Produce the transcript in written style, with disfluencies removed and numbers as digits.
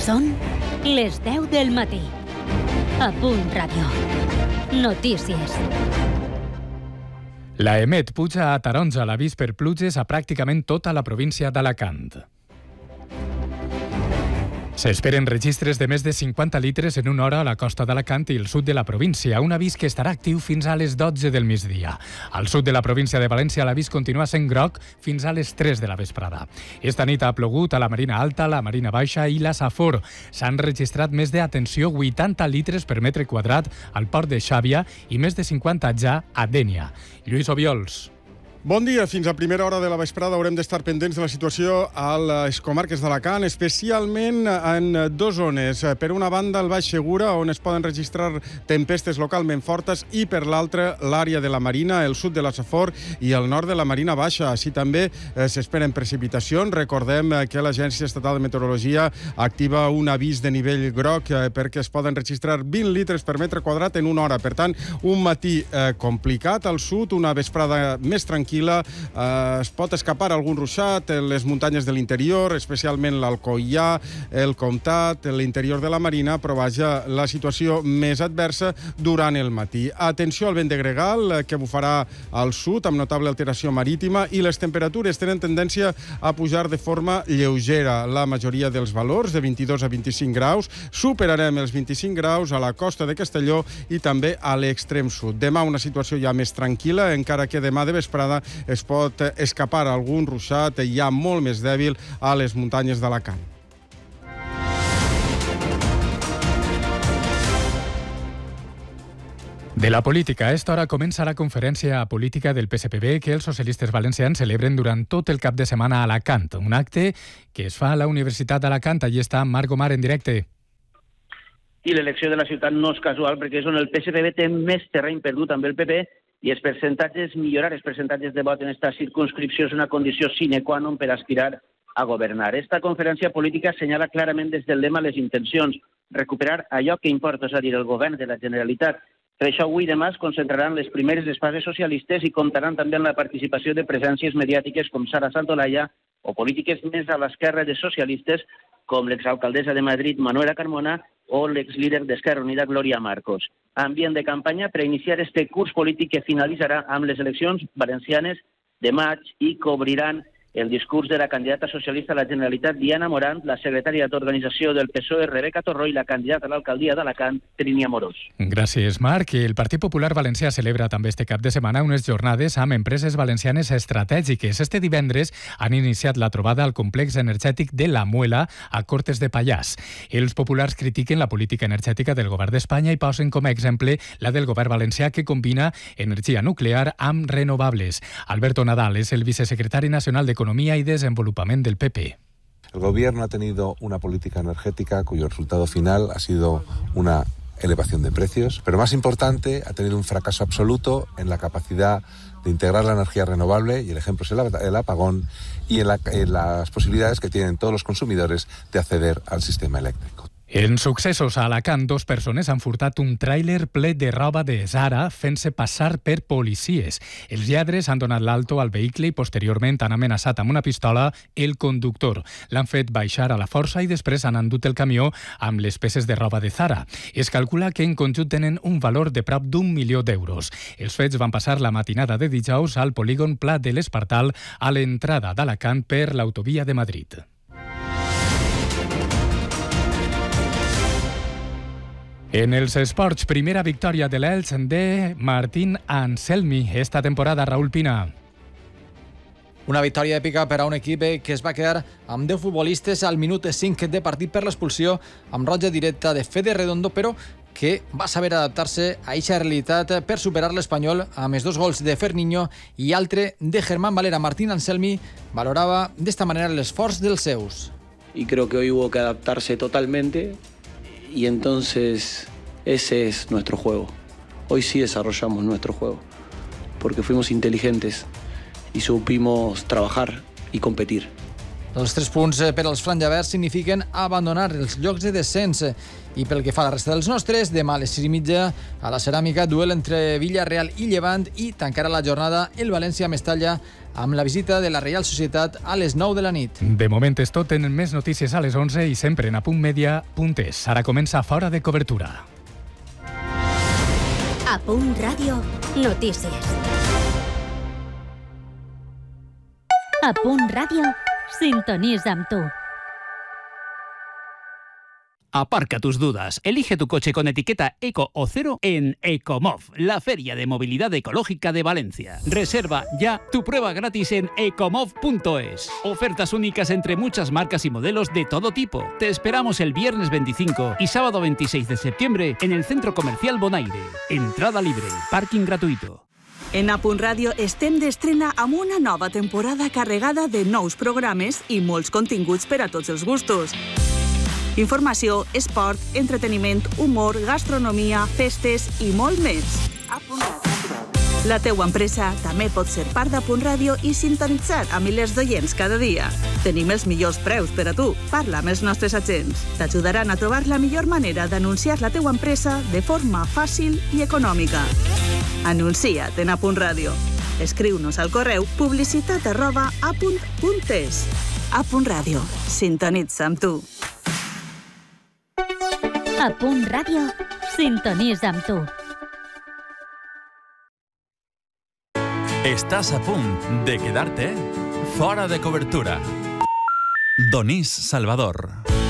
Són les 10 del matí. A Punt Ràdio. Notícies. La EMET puja a taronja l'avís per pluges a pràcticament tota la província d'Alacant. S'esperen registres de més de 50 litres en una hora a la costa d'Alacant i el sud de la província, un avís que estarà actiu fins a les 12 del migdia. Al sud de la província de València l'avís continua sent groc fins a les 3 de la vesprada. Esta nit ha plogut a la Marina Alta, la Marina Baixa i la Safor. S'han registrat més de, atenció, 80 litres per metre quadrat al port de Xàbia i més de 50 ja a Dénia. Lluís Obiols. Bon dia. Fins a primera hora de la vesprada haurem d'estar pendents de la situació a les comarques d'Alacant, especialment en dues zones. Per una banda, el Baix Segura, on es poden registrar tempestes localment fortes, i per l'altra, l'àrea de la Marina, el sud de la Safor i el nord de la Marina Baixa. Així també s'esperen precipitacions. Recordem que l'Agència Estatal de Meteorologia activa un avís de nivell groc perquè es poden registrar 20 litres per metre quadrat en una hora. Per tant, un matí complicat al sud, una vesprada més tranquil·la. Es pot escapar algun ruixat en les muntanyes de l'interior, especialment l'Alcoià, el Comtat, l'interior de la Marina, però vaja, la situació més adversa durant el matí. Atenció al vent de gregal, que bufarà al sud, amb notable alteració marítima, i les temperatures tenen tendència a pujar de forma lleugera. La majoria dels valors, de 22 a 25 graus, superarem els 25 graus a la costa de Castelló i també a l'extrem sud. Demà una situació ja més tranquil·la, encara que demà de vesprada es pot escapar algun ruixat ja molt més dèbil a les muntanyes d'Alacant. De la política, a esta hora comença la conferència política del PSPB que els socialistes valencians celebren durant tot el cap de setmana a Alacant. Un acte que es fa a la Universitat d'Alacant. Allí està Marc Omar en directe. I l'elecció de la ciutat no és casual, perquè és on el PSPB té més terreny perdut amb el PP, i millorar els percentatges de vot en aquesta circunscripció és una condició sine qua non per aspirar a governar. Esta conferència política assenyala clarament des del lema les intencions, recuperar allò que importa, és a dir, el govern de la Generalitat. Per això avui i demà es concentraran les primeres espases socialistes i comptaran també amb la participació de presències mediàtiques com Sara Santolaya o polítiques més a l'esquerra de socialistes com l'exalcaldessa de Madrid, Manuela Carmona, o l'exlíder d'Esquerra Unida, Glòria Marcos. Ambient de campanya per iniciar este curs polític que finalitzarà amb les eleccions valencianes de maig i que obriran el discurs de la candidata socialista a la Generalitat, Diana Morant, la secretària d'organització del PSOE, Rebeca Torró, i la candidata a l'alcaldia d'Alacant, Trini Amorós. Gràcies, Marc. El Partit Popular Valencià celebra també este cap de setmana unes jornades amb empreses valencianes estratègiques. Este divendres han iniciat la trobada al complex energètic de La Muela a Cortes de Pallars. Els populars critiquen la política energètica del govern d'Espanya i posen com a exemple la del govern valencià, que combina energia nuclear amb renovables. Alberto Nadal és el vicesecretari nacional de Economía y Desenvolupament del PP. El gobierno ha tenido una política energética cuyo resultado final ha sido una elevación de precios, pero más importante, ha tenido un fracaso absoluto en la capacidad de integrar la energía renovable, y el ejemplo es el apagón, y en las posibilidades que tienen todos los consumidores de acceder al sistema eléctrico. En successos a Alacant, 2 persones han furtat un tràiler ple de roba de Zara fent-se passar per policies. Els lladres han donat l'alto al vehicle i posteriorment han amenaçat amb una pistola el conductor. L'han fet baixar a la força i després han endut el camió amb les peces de roba de Zara. Es calcula que en conjunt tenen un valor de prop d'1 milió d'euros. Els fets van passar la matinada de dijous al polígon Pla de l'Espartal, a l'entrada d'Alacant per l'autovia de Madrid. En els esports, primera victòria de l'Elx de Martín Anselmi esta temporada, Raúl Pina. Una victòria èpica per a un equip que es va quedar amb 10 futbolistes al minut 5 de partit per l'expulsió amb roja directa de Fede Redondo, però que va saber adaptar-se a eixa realitat per superar l'Espanyol amb els 2 gols de Ferniño i altre de Germán Valera. Martín Anselmi valorava d'esta manera l'esforç dels seus. Y creo que hoy hubo que adaptarse totalmente. Y entonces ese es nuestro juego. Hoy sí desarrollamos nuestro juego, porque fuimos inteligentes y supimos trabajar y competir. Els 3 punts per als franjaverds signifiquen abandonar els llocs de descens. I pel que fa a la resta dels nostres, demà a les 6:30 a la Ceràmica, duel entre Villarreal i Llevant, i tancarà la jornada el València-Mestalla amb la visita de la Reial Societat a les 9 de la nit. De moment és tot. Tenen més notícies a les 11 i sempre en apuntmedia.es. Ara comença Fora de Cobertura. A Punt Ràdio, notícies. A Punt Ràdio, sintonitza amb tu. Aparca tus dudas. Elige tu coche con etiqueta Eco o Cero en Ecomov, la feria de movilidad ecológica de Valencia. Reserva ya tu prueba gratis en ecomov.es. Ofertas únicas entre muchas marcas y modelos de todo tipo. Te esperamos el viernes 25 y sábado 26 de septiembre en el Centro Comercial Bonaire. Entrada libre, parking gratuito. En A Punt Ràdio estem d'estrena amb una nova temporada carregada de nous programes i molts continguts per a tots els gustos. Informació, esport, entreteniment, humor, gastronomia, festes i molt més. La teua empresa també pot ser part d'A Punt Ràdio i sintonitzar a milers d'oients cada dia. Tenim els millors preus per a tu. Parla amb els nostres agents. T'ajudaran a trobar la millor manera d'anunciar la teua empresa de forma fàcil i econòmica. Anuncia't en A Punt Ràdio. Escriu-nos al correu publicitat@apunt.es. A Punt Ràdio. Sintonitza amb tu. A Punt Ràdio, sintonitza amb tu. Estàs a punt de quedar-te fora de cobertura. Donís Salvador.